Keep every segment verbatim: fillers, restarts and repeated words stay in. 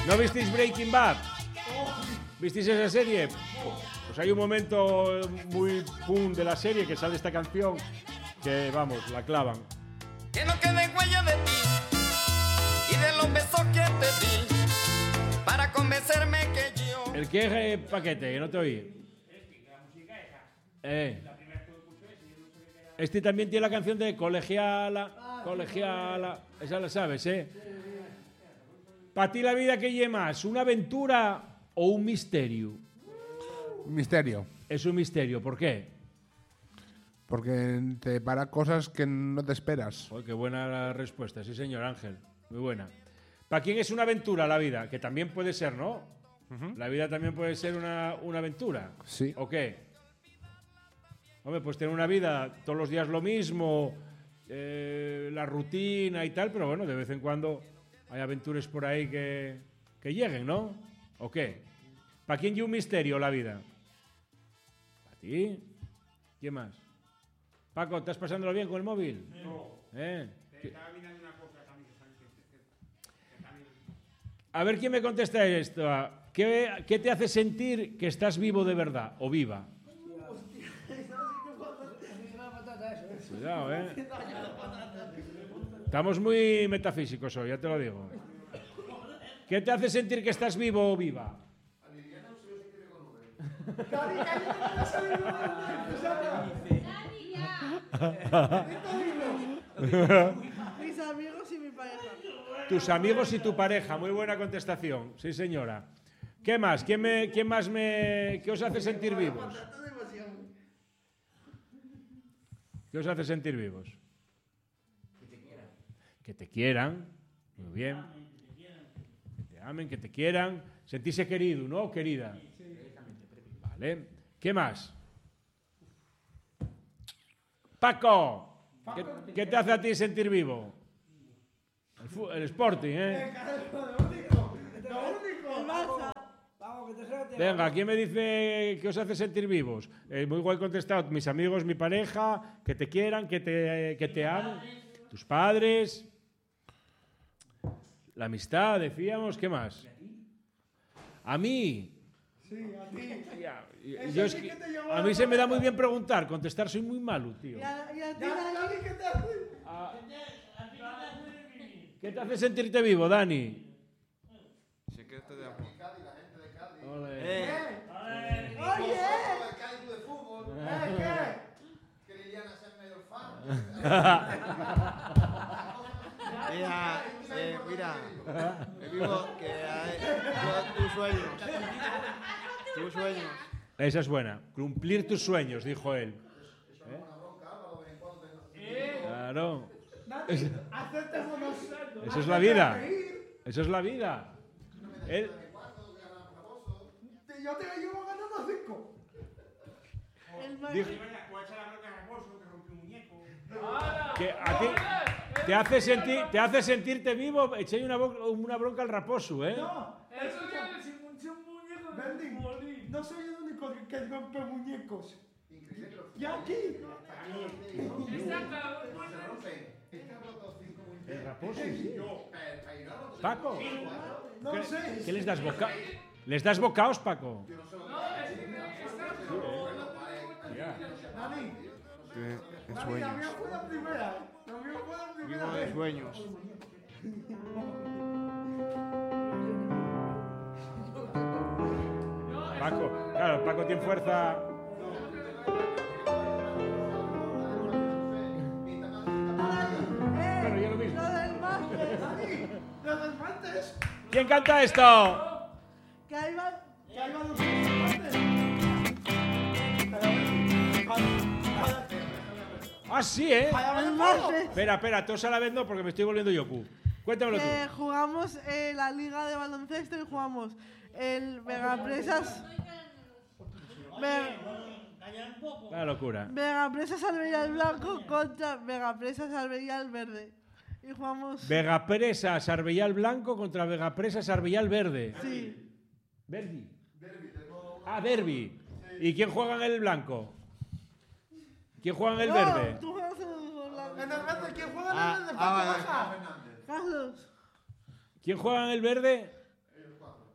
¿No visteis Breaking Bad? ¿Visteis esa serie? Pues hay un momento muy pum de la serie que sale esta canción que, vamos, la clavan. Que no quede huella de ti y de los besos que te di para convencerme que yo... ¿El qué eh, paquete? Que no te oí. Eh. Este también tiene la canción de colegiala, colegiala. Esa la sabes, ¿eh? ¿Para ti la vida qué lleva más? ¿Una aventura o un misterio? Misterio. Es un misterio. ¿Por qué? Porque te para cosas que no te esperas. Oh, qué buena la respuesta. Sí, señor Ángel. Muy buena. ¿Para quién es una aventura la vida? Que también puede ser, ¿no? Uh-huh. La vida también puede ser una, una aventura. Sí. ¿O qué? Hombre, pues tener una vida todos los días lo mismo, eh, la rutina y tal, pero bueno, de vez en cuando hay aventuras por ahí que, que lleguen, ¿no? ¿O qué? ¿Para quién lleva un misterio la vida? ¿Para ti? ¿Quién más? Paco, ¿estás pasándolo bien con el móvil? No. ¿Eh? Te estaba mirando una cosa también. A ver quién me contesta esto. ¿Qué, ¿Qué te hace sentir que estás vivo de verdad o viva? Cuidado, ¿eh? Estamos muy metafísicos hoy, ya te lo digo. ¿Qué te hace sentir que estás vivo o viva? Mis amigos y mi pareja. Tus amigos y tu pareja, muy buena contestación, sí señora. ¿Qué más? ¿Quién, me, quién más me, qué os hace sentir vivos? ¿Qué os hace sentir vivos? Que te quieran. Que te quieran, muy bien. Que te amen, que te quieran. Sentirse querido, ¿no? Querida. Vale. ¿Qué más? Paco, ¿qué, ¿qué te hace a ti sentir vivo? El, fu- el Sporting, ¿eh? Venga, ¿quién me dice que os hace sentir vivos? Eh, muy igual contestado, mis amigos, mi pareja, que te quieran, que te, que te amen, tus padres, la amistad, decíamos, ¿qué más? A mí. Sí, a ti. Ya, yo es que, a mí se me da muy bien preguntar, contestar soy muy malo, tío. ¿Y a, y a ti, Dani, qué te hace? A- ¿Qué te hace sentirte vivo, Dani? Secreto de amor. Ole. Eh. Oye. Mira, eh, mira, me vivo que hay yo- tus sueños. Tus sueños. Esa es buena. Cumplir tus sueños, dijo él. ¿Eh? Claro. Es- Eso es la vida. Eso es la vida. Él, Yo te llevo ganando cinco. El más. Dijo- ¿Cuál es la bronca de Raposo que rompió un muñeco? que a ti te hace, sentir, te hace sentirte vivo, echéis una, bo- una bronca al raposo, ¿eh? No, Eso ya es un muñeco de Bendy, Molín. no soy el único que, que rompe muñecos. Y aquí. Está claro, El raposo, sí. Paco, No ¿qué, sé. qué les das boca? ¿Les das bocaos, Paco? Dani, De, de Dani, la sueños. mía fue la primera. La mía fue la primera. Vivo de sueños. Paco, claro, Paco tiene fuerza. Bueno, yo lo mismo. Lo del martes. Dani, lo del martes. ¿Quién canta esto? Que ahí va. Que ahí va los Ah, sí, ¿eh? El martes. Espera, espera, todos a la vez no, porque me estoy volviendo yoku. Cuéntamelo tú. Que jugamos eh, la liga de baloncesto y jugamos el Vegapresas. Ve- La locura. Vegapresas Arbella el Blanco contra Vegapresas Arbella el Verde. Y jugamos. Vegapresa Sarbellal Blanco contra Vegapresa Sarbellal Verde. Sí. Verdi. Ah, derbi. ¿Y quién juega en el blanco? ¿Quién juega en el No, verde? tú juegas en el blanco. En el verde, ¿quién juega Ah, en el verde? ah, Baja. Carlos. ¿Quién juega en el verde?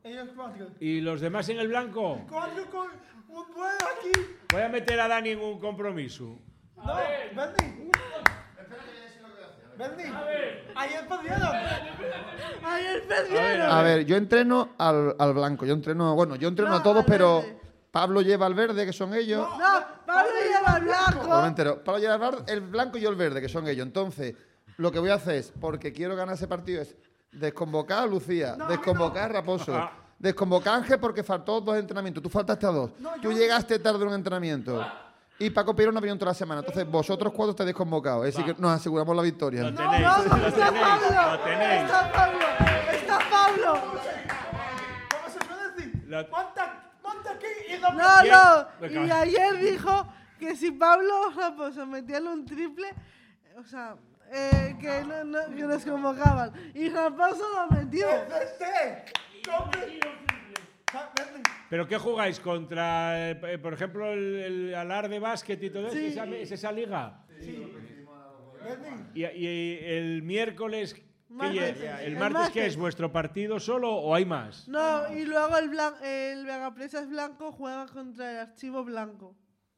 Ellos cuatro. ¿Y los demás en el blanco? Cuatro con un duelo aquí. Voy a meter a Dani en un compromiso. No, Bernie. Bernie. Ayer perdieron. Ayer perdieron. A ver, yo entreno al, al blanco. Yo entreno, bueno, yo entreno No, a todos, al pero verde. Pablo lleva al verde, que son ellos. No, Pablo lleva el blanco. No me entero. Pablo lleva el bar- el blanco y yo el verde, que son ellos. Entonces, lo que voy a hacer es, porque quiero ganar ese partido, es desconvocar a Lucía, desconvocar a Raposo, Ah. desconvocar a Ángel porque faltó dos entrenamientos. Tú faltaste a dos. Tú llegaste tarde a un entrenamiento. Y Paco Piero no ha venido toda la semana. Entonces, vosotros cuatro estáis desconvocados. Es decir, que nos aseguramos la victoria. Lo No, tenéis, no, lo está tenéis, Pablo. lo tenéis. Está Pablo. Está Pablo. ¿Cómo se puede decir? Lo- Monta, monta aquí y no. No, Bien. no. Venga. Y ayer dijo que si Pablo Raposo metía un triple, o sea, eh, que, no, no, que nos convocaban. Y Raposo lo metió. Este. Compre. Bernie. ¿Pero qué jugáis? ¿Contra, eh, por ejemplo, el, el Alar de básquet y todo eso? Sí. ¿Esa, ¿Es esa liga? Bernie. Y, y el miércoles, ¿qué Martes. lle- ¿el El martes qué martes. es? ¿Vuestro partido solo o hay más? No, y luego el, blan- el Vegapresas Blanco juega contra el Archivo Blanco.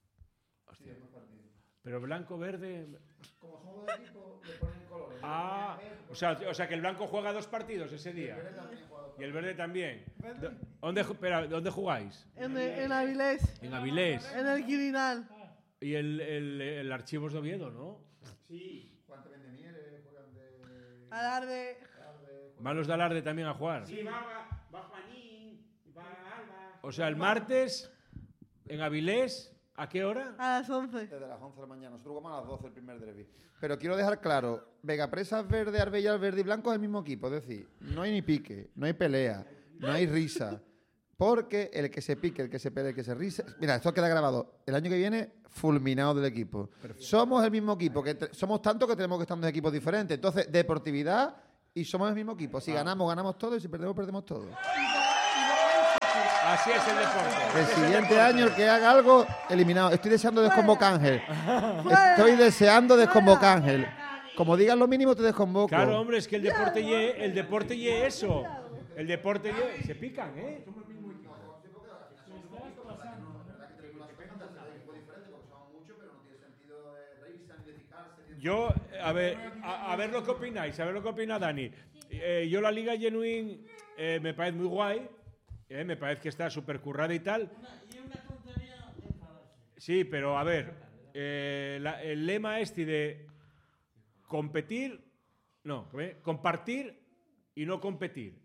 Pero blanco, verde... Ah, o sea, o sea que el blanco juega dos partidos ese día. Y el verde también. Do- ¿Dónde, ju- espera, ¿dónde jugáis? En, en Avilés, En Avilés. en el Quirinal. Y el, el, el archivo es de Oviedo, ¿no? Alarde. Van los de Alarde también a jugar. Sí, va, va, va Juanín, va Alba. O sea, el martes en Avilés, ¿a qué hora? A las once. Desde las once de la mañana. Nosotros jugamos a las doce el primer derbi. Pero quiero dejar claro, Vegapresas verde, Arbella verde y blanco es el mismo equipo. Es decir, no hay ni pique, no hay pelea, no hay risa. Porque el que se pique, el que se pelee, el que se risa... Mira, esto queda grabado. El año que viene, fulminado del equipo. Somos el mismo equipo. que te- Somos tanto que tenemos que estar en dos equipos diferentes. Entonces, deportividad y somos el mismo equipo. Si ganamos, ganamos todo y si perdemos, perdemos todo. Así es el deporte. El así es siguiente deporte. año, el que haga algo, eliminado. Estoy deseando desconvocar a Ángel. Estoy deseando desconvocar a Ángel. Como digas lo mínimo, te desconvoco. Claro, hombre, es que el deporte ye, el deporte ye eso. El deporte ye, se pican, ¿eh? Yo, a ver, a, a ver lo que opináis, a ver lo que opina Dani. Eh, yo la Liga Genuine eh, me parece muy guay, eh, me parece que está súper currada y tal. Sí, pero a ver, eh, la- el lema este de competir, no, ¿eh? compartir y no competir.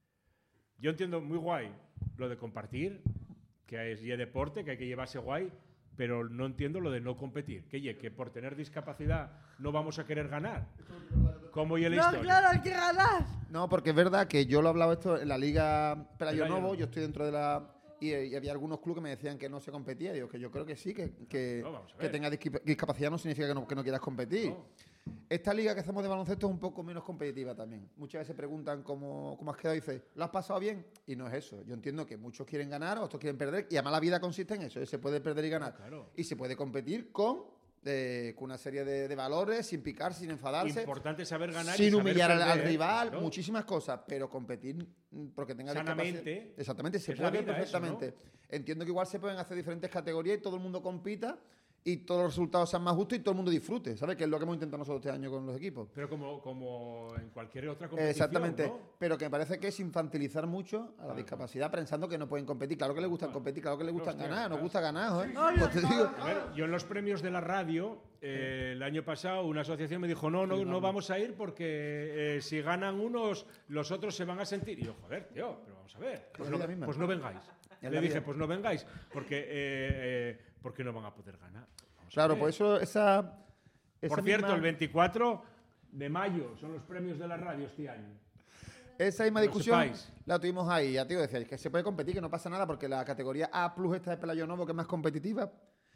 Yo entiendo muy guay lo de compartir, que es y deporte, que hay que llevarse guay, pero no entiendo lo de no competir. Que, ye, que por tener discapacidad no vamos a querer ganar. Como y la No, historia. claro, hay que ganar. No, porque es verdad que yo lo hablaba esto en la Liga Pelayo Pelayo Novo, Novo. yo estoy dentro de la... Y, y había algunos clubes que me decían que no se competía. Y digo que yo creo que sí, que, que, No, vamos a que ver. tengas disqui- discapacidad no significa que no, que no quieras competir. No. Esta liga que hacemos de baloncesto es un poco menos competitiva también. Muchas veces preguntan cómo, cómo has quedado y dices, ¿lo has pasado bien? Y no es eso. Yo entiendo que muchos quieren ganar, otros quieren perder. Y además la vida consiste en eso. ¿eh? Se puede perder y ganar. Claro. Y se puede competir con, eh, con una serie de, de valores, sin picar, sin enfadarse. Importante saber ganar y Sin saber humillar al, al perder, rival, ¿no? muchísimas cosas, pero competir mm, porque tenga Sanamente. discapacidad- Exactamente, se Es la puede vida eso, perfectamente. Entiendo que igual se pueden hacer diferentes categorías y todo el mundo compita y todos los resultados sean más justos y todo el mundo disfrute, ¿sabes? Que es lo que hemos intentado nosotros este año con los equipos. Pero como, como en cualquier otra competición, Exactamente, ¿no? pero que me parece que es infantilizar mucho a la discapacidad pensando que no pueden competir. Claro que les gusta competir, claro que les gusta Hostia, ganar, nos claro. gusta ganar, ¿eh? Obvio. Pues te digo, A ver, yo en los premios de la radio, eh, el año pasado, una asociación me dijo, no, no, no vamos a ir porque eh, si ganan unos, los otros se van a sentir. Y yo, joder, tío, pero vamos a ver. Pues la no, vida misma. pues no vengáis. Es Le la dije, vida. pues no vengáis, porque, eh, eh, porque no van a poder ganar. Vamos a claro, ver. por eso esa... esa Por cierto, misma- el veinticuatro de mayo son los premios de la radio este año. Esa misma Que lo discusión sepáis. la tuvimos ahí. Ya te digo, decía, que se puede competir, que no pasa nada, porque la categoría A plus esta de Pelayo Novo, que es más competitiva,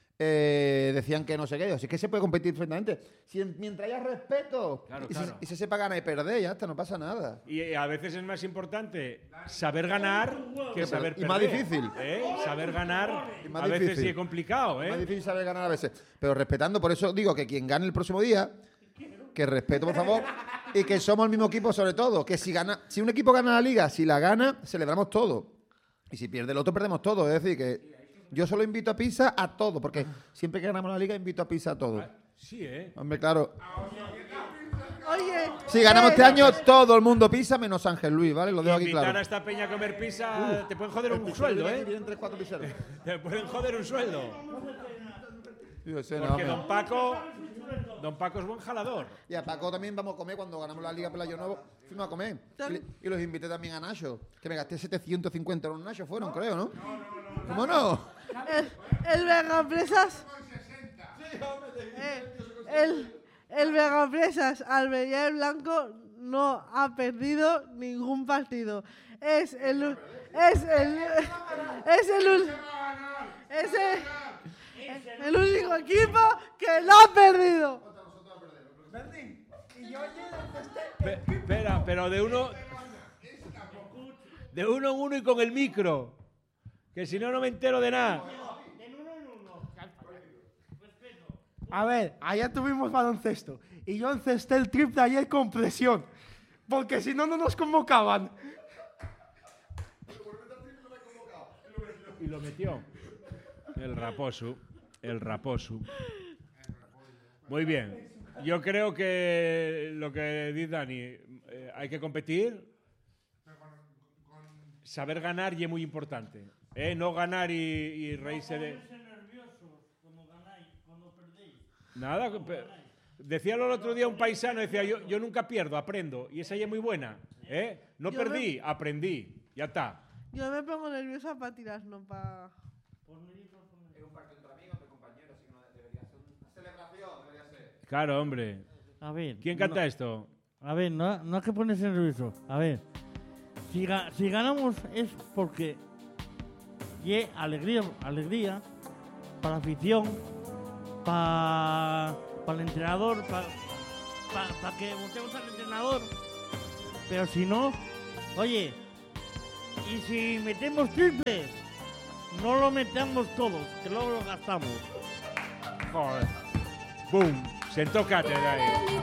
eh, decían que no sé qué. Así que se puede competir perfectamente. Si en- mientras haya respeto Claro, y, claro. Se, y se sepa ganar y perder, ya está, no pasa nada. Y eh, a veces es más importante saber ganar que saber y perder. más difícil. ¿Eh? Saber ganar Y más a veces difícil. sí es complicado, Es más ¿eh? difícil saber ganar a veces. Pero respetando, por eso digo que quien gane el próximo día, que respeto, por favor, y que somos el mismo equipo sobre todo. Que si gana, si un equipo gana la liga, si la gana, celebramos todo. Y si pierde el otro, perdemos todo. Es decir, que yo solo invito a pizza a todo, porque siempre que ganamos la liga, invito a pizza a todo. Sí, ¿eh? Hombre, claro. Oye. Si ganamos eh, este año, todo el mundo pizza menos Ángel Luis, ¿vale? Lo dejo aquí Invitar claro. a esta peña a comer pizza, te pueden joder un sueldo, ¿eh? Vienen tres, cuatro pizzeros. Te pueden joder un sueldo. Yo sé, no, Porque hombre. don Paco, don Paco es buen jalador. Y a Paco también vamos a comer cuando ganamos la Liga Pelayo Nuevo. Fuimos a comer. Y, le- y los invité también a Nacho. Que me gasté setecientos cincuenta euros en Nacho, fueron, creo, ¿no? ¿Cómo no? El, el Vegapresas. Eh, el, el Vegapresas Almería Blanco no ha perdido ningún partido. Es el u- es el es el ul- es el, el único equipo que no ha perdido. Berni, y yo ayer encesté Pe- Espera, pero de uno. De uno en uno y con el micro. Que si no, no me entero de nada. A ver, ayer tuvimos baloncesto y yo encesté el triple ayer con presión, porque si no, no nos convocaban. Y lo metió. El raposo. El raposo. Muy bien. Yo creo que lo que dice Dani, eh, hay que competir. Saber ganar y es muy importante. ¿eh? No ganar y, y reírse de... Nada, pe- decíalo el otro día un paisano, decía, yo, yo nunca pierdo, aprendo. Y esa ya es muy buena. ¿eh? No Yo perdí, aprendí. Ya está. Yo me pongo nerviosa para tirar, no para. Claro, hombre. A ver. ¿Quién canta no- esto? A ver, no, no es que ponerse nervioso. A ver. Si, ga- si ganamos es porque y alegría, alegría para la afición, para el entrenador, para que votemos al entrenador. Pero si no, oye, y si metemos triple, no lo metamos todos, que luego lo gastamos. Joder. Boom. Sentó cátedra ahí.